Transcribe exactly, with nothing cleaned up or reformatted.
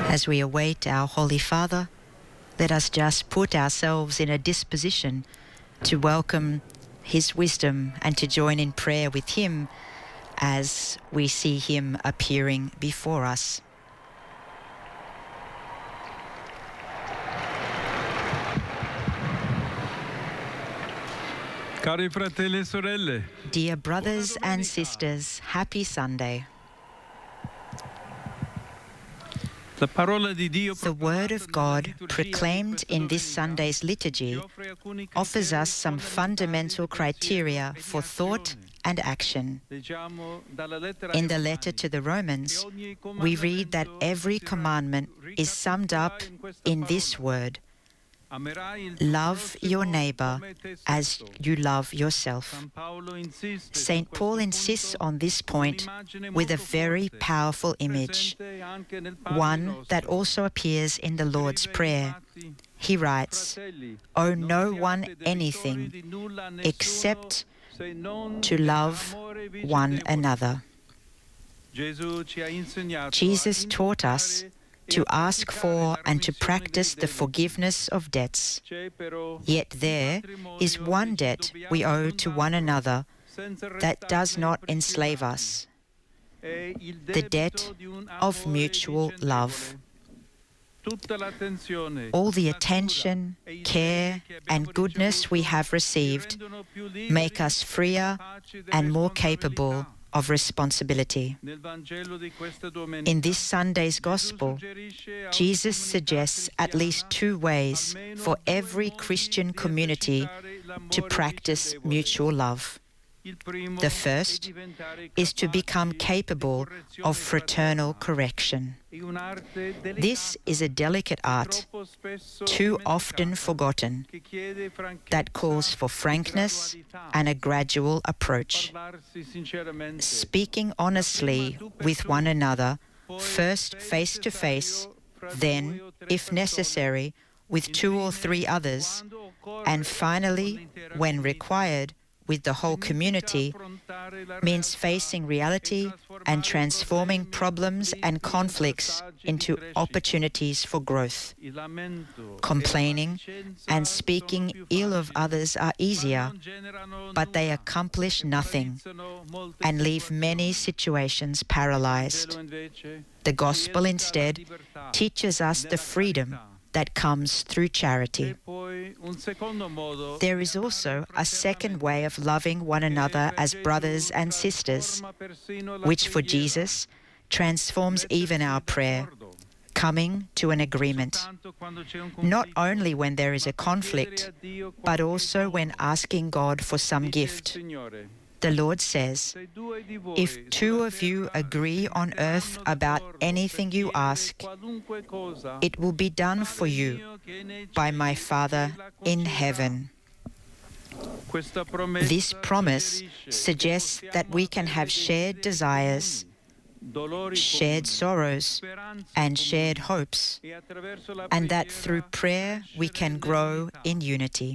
As we await our Holy Father, let us just put ourselves in a disposition to welcome his wisdom and to join in prayer with him as we see him appearing before us. Cari fratelli e sorelle, Dear brothers and sisters, happy Sunday. The Word of God proclaimed in this Sunday's liturgy offers us some fundamental criteria for thought and action. In the letter to the Romans, we read that every commandment is summed up in this word: love your neighbour as you love yourself. Saint Paul insists on this point with a very powerful image, one that also appears in the Lord's Prayer. He writes, "Owe no one anything except to love one another." Jesus taught us to ask for and to practice the forgiveness of debts. Yet there is one debt we owe to one another that does not enslave us: the debt of mutual love. All the attention, care, and goodness we have received make us freer and more capable of responsibility. In this Sunday's Gospel, Jesus suggests at least two ways for every Christian community to practice mutual love. The first is to become capable of fraternal correction. This is a delicate art, too often forgotten, that calls for frankness and a gradual approach. Speaking honestly with one another, first face to face, then, if necessary, with two or three others, and finally, when required, with the whole community, means facing reality and transforming problems and conflicts into opportunities for growth. Complaining and speaking ill of others are easier, but they accomplish nothing and leave many situations paralyzed. The Gospel instead teaches us the freedom that comes through charity. There is also a second way of loving one another as brothers and sisters, which for Jesus transforms even our prayer, coming to an agreement, not only when there is a conflict, but also when asking God for some gift. The Lord says, "If two of you agree on earth about anything you ask, it will be done for you by my Father in heaven." This promise suggests that we can have shared desires, shared sorrows, and shared hopes, and that through prayer we can grow in unity.